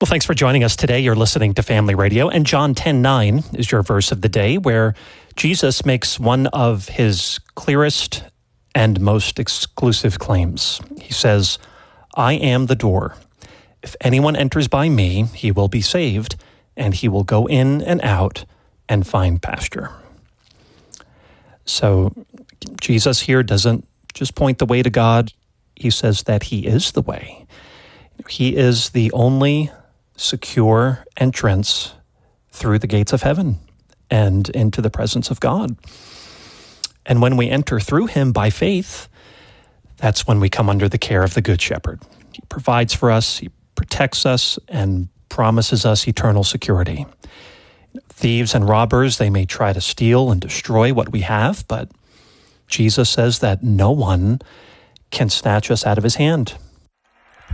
Well, thanks for joining us today. You're listening to Family Radio, and John 10:9 is your verse of the day, where Jesus makes one of his clearest and most exclusive claims. He says, "I am the door. If anyone enters by me, he will be saved, and he will go in and out and find pasture." So Jesus here doesn't just point the way to God. He says that he is the way. He is the only secure entrance through the gates of heaven and into the presence of God. And when we enter through him by faith, that's when we come under the care of the Good Shepherd. He provides for us, he protects us, and promises us eternal security. Thieves and robbers, they may try to steal and destroy what we have, but Jesus says that no one can snatch us out of his hand.